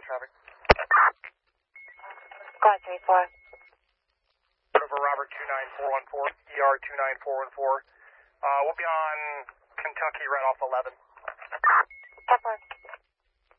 traffic. Squad 3-4. Over Robert 29414, ER 29414. We'll be on Kentucky right off 11. Step 1.